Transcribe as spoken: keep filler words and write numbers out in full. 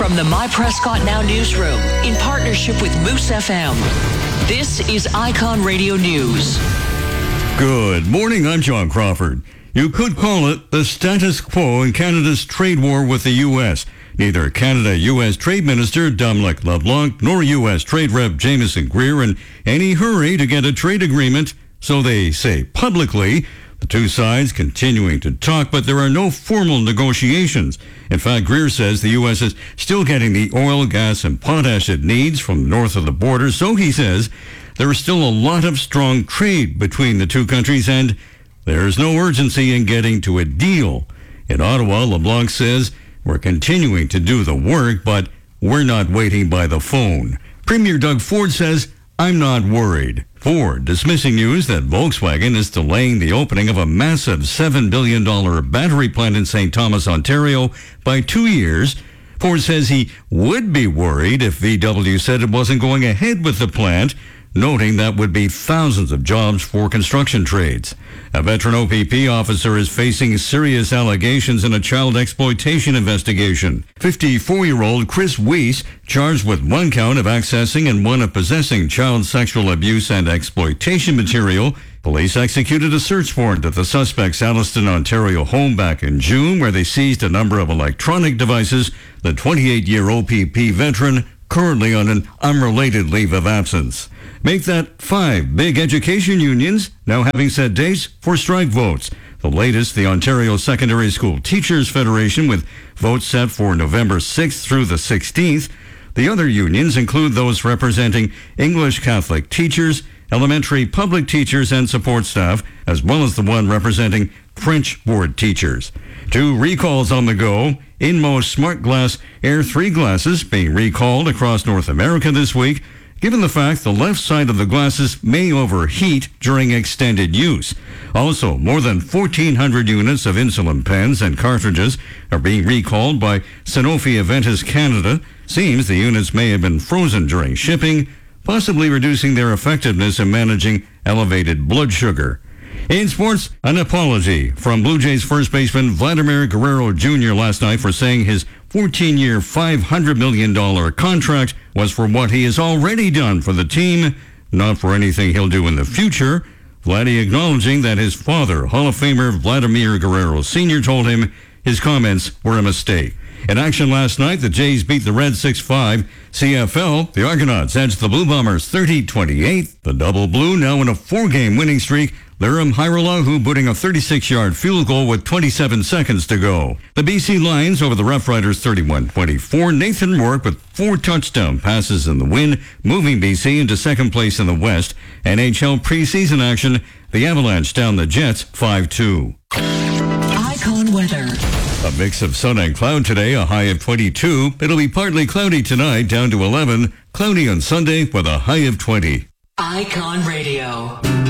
From the My Prescott Now newsroom, in partnership with Moose F M, this is Icon Radio News. Good morning, I'm John Crawford. You could call it the status quo in Canada's trade war with the U S. Neither Canada-U S Trade Minister Dominic LeBlanc nor U S Trade Rep Jameson Greer in any hurry to get a trade agreement, so they say publicly. The two sides continuing to talk, but there are no formal negotiations. In fact, Greer says the U S is still getting the oil, gas, and potash it needs from north of the border, so he says there is still a lot of strong trade between the two countries, and there is no urgency in getting to a deal. In Ottawa, LeBlanc says we're continuing to do the work, but we're not waiting by the phone. Premier Doug Ford says, I'm not worried. Ford dismissing news that Volkswagen is delaying the opening of a massive seven billion dollars battery plant in Saint Thomas, Ontario by two years. Ford says he would be worried if V W said it wasn't going ahead with the plant, noting that would be thousands of jobs for construction trades. A veteran O P P officer is facing serious allegations in a child exploitation investigation. fifty-four-year-old Chris Weiss, charged with one count of accessing and one of possessing child sexual abuse and exploitation material. Police executed a search warrant at the suspect's Alliston, Ontario home back in June, where they seized a number of electronic devices. The twenty-eight-year O P P veteran currently on an unrelated leave of absence. Make that five big education unions now having set dates for strike votes. The latest, the Ontario Secondary School Teachers Federation, with votes set for November sixth through the sixteenth. The other unions include those representing English Catholic teachers, elementary public teachers and support staff, as well as the one representing French board teachers. Two recalls on the go. Inmo Smart Glass Air three glasses being recalled across North America this week, given the fact the left side of the glasses may overheat during extended use. Also, more than fourteen hundred units of insulin pens and cartridges are being recalled by Sanofi Aventis Canada. Seems the units may have been frozen during shipping, possibly reducing their effectiveness in managing elevated blood sugar. In sports, an apology from Blue Jays first baseman Vladimir Guerrero Junior last night for saying his fourteen-year, five hundred million dollars contract was for what he has already done for the team, not for anything he'll do in the future. Vladdy acknowledging that his father, Hall of Famer Vladimir Guerrero Senior, told him his comments were a mistake. In action last night, the Jays beat the Reds six five. C F L, the Argonauts edged the Blue Bombers thirty twenty-eight. The Double Blue now in a four-game winning streak. Liram Hajrullahu booting a thirty-six-yard field goal with twenty-seven seconds to go. The B C Lions over the Rough Riders thirty-one twenty-four. Nathan Rourke with four touchdown passes in the win, moving B C into second place in the West. N H L preseason action, the Avalanche down the Jets five two. Icon weather. A mix of sun and cloud today, a high of twenty-two. It'll be partly cloudy tonight, down to eleven. Cloudy on Sunday with a high of twenty. Icon Radio.